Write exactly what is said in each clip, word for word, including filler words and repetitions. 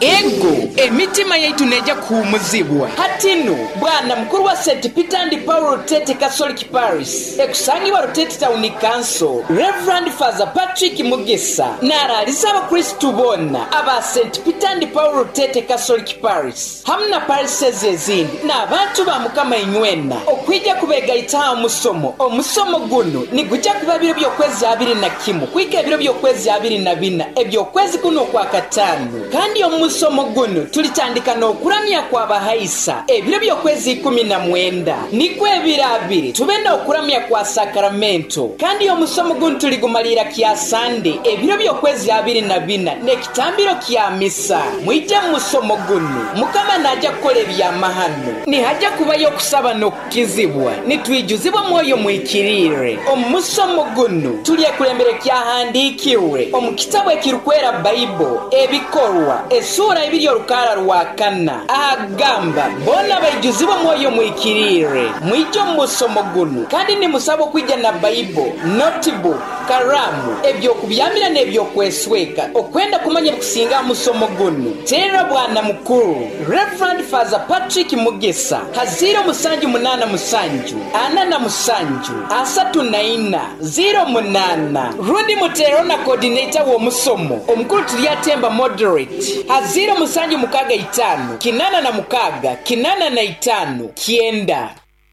ego emitima yaitu neja kuumuzibwa hatino bwana mkuru wa Saint Peter and Paul Rutete Catholic Parish ekusangibwa Rutete Town Council Reverend Father Patrick Mugisa naraliza abakristu bonna aba Saint Peter and Paul Rutete Catholic Parish hamna parishes ezindi n'abantu ba mukama inywena okwija kubegayita omusomo omusomo guno ni gujja kuba biro byokwezi abiri na kimu kwika ebiro byokwezi abiri na bina ebyokwezi kuno kwa katano kandi omusomo guno tulitandika n'okuramya kwa bahayisa ebiro byokwezi kumi na mwenda nikwe ebiro abiri tubenda okuramya kwa sakramento kandi omusomo guno tuligumalira kya Sunday ebiro byokwezi abiri na bina nekitambiro kya misa mwije musomo guno mukama naja kukola ebyamahano ni haja kubayo kusaba n'okukizibwa nitwijuzibwa mwoyo mwikirire omusomo guno tuli ekulembere kyahandikirwe omu kitabo ekirukwera Bible ebikorwa esura ebiri olukala lwa kana agamba bona bayijuzibwa mwoyo mwikirire mwijo musomo guno kandi ni musabo kwijja na Bible notebook karamu ebyokubyamira n'ebyokwesweka okwenda kumanya kusinga musomo guno tera bwana mukuru Reverend Father Patrick Mugisa haziro musanju munana musanju anana musanju asatu na ina zero munana rundi mutero na coordinator wo musomo omukuru tuliatemba moderate haziro musanju mukaga itano kinana na mukaga kinana na itano kienda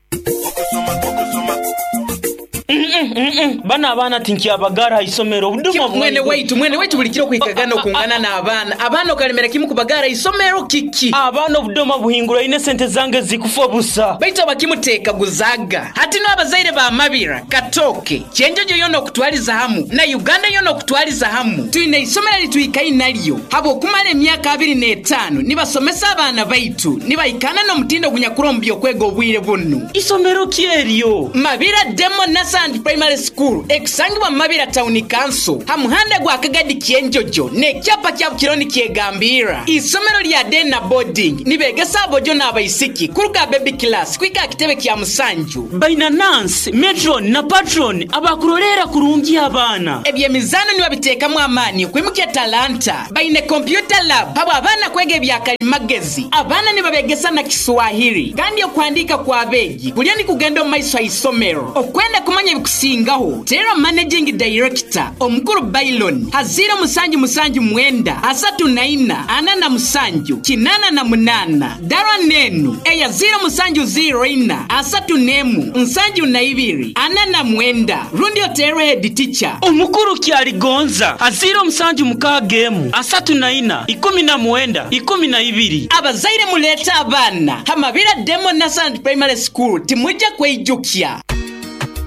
bana abana tinki abagara isomero buduma mwene waitu mwene waitu bulikiro kwikagana okungana na abana abana okalemera kimu kubagara isomero kiki abana buduma buhingura ine sente zange zikufa busa baita bakimuteka guzaga hati no abazaire ba mabira katoke cyenjojo yono kutwaliza hamu na Uganda yono kutwaliza hamu tuine isomero lituikai nalyo habo kumale emyaka abiri n'etaano nibasomesa abana baitu nibaikana no mutindo kunyakurombyo kwego obwire bunno isomero kyeriyo Mabira Demo Nasa and Primary School ekusangibwa Mabira Town Council hamuhanda gwa Kagadi Kyenjojo ne kyapa kya kironi kyegambira isomero lya Dena boarding nibegesa abojo n'abayisiki kuruka baby class kwika kitebe kya musanju baina nance metron na patron abakurorera kurungi abana ebyemizano ni babiteka mu amani kwimukia talanta baina computer lab abo abana kwege byakalimagezi abana ni babegesa na Kiswahili kandi okwandika kwa begi kulyani kugenda maiso isomero okwenda kumanya bikusingaho tera managing director omukuru Bailon hazira musanju musanju mwenda asatu na ina anana musanju kinana na munana darwa nenu eya zero musanju zero ina asatu nemu musanju na ibiri anana mwenda rundi otero head teacher omukuru kyali gonza azira musanju mukagemu asatu na ina ikumi na mwenda ikumi na ibiri abazaire muleta abana hamabira Demo Nasa and Primary School timujja kweijukya